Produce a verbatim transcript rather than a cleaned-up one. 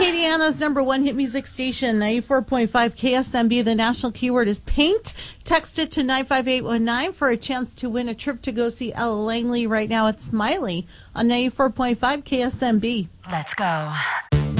Acadiana's number one hit music station, ninety-four point five K S M B. The national keyword is paint. Text it to nine five eight one nine for a chance to win a trip to go see Ella Langley. Right now it's Smiley on ninety-four point five K S M B. Let's go.